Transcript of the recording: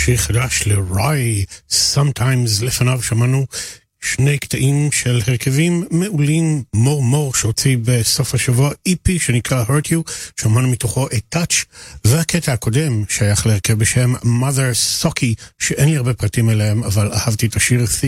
שיר חדש לראי, Sometimes. לפניו שמענו שני קטעים של הרכבים מעולים, מור שהוציא בסוף השבוע EP שנקרא Hurt You, שמענו מתוכו A Touch, והקטע הקודם שייך להרכב בשם Mother Socky, שאין לי הרבה פרטים אליהם, אבל אהבתי את השיר Thick